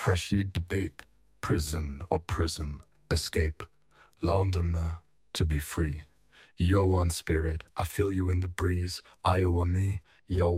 Freshly debate, prison or prism, escape, Londoner, to be free. Yo one spirit, I feel you in the breeze, Iowa me, yo